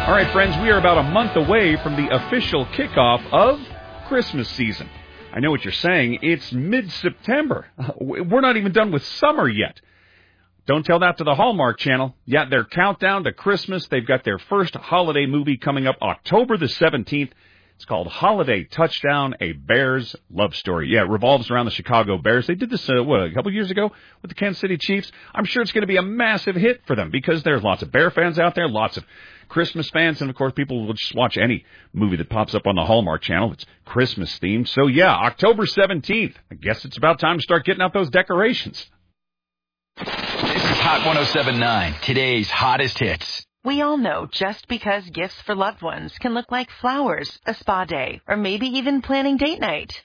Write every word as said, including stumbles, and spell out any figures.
All right, friends, we are about a month away from the official kickoff of Christmas season. I know what you're saying. It's mid-September. We're not even done with summer yet. Don't tell that to the Hallmark Channel. Yeah, their countdown to Christmas. They've got their first holiday movie coming up October the seventeenth. It's called Holiday Touchdown, a Bears love story. Yeah, it revolves around the Chicago Bears. They did this, uh, what, a couple years ago with the Kansas City Chiefs. I'm sure it's going to be a massive hit for them because there's lots of Bear fans out there, lots of Christmas fans, and, of course, people will just watch any movie that pops up on the Hallmark Channel. It's Christmas-themed. So, yeah, October seventeenth. I guess it's about time to start getting out those decorations. This is Hot one oh seven point nine, today's hottest hits. We all know just because gifts for loved ones can look like flowers, a spa day, or maybe even planning date night.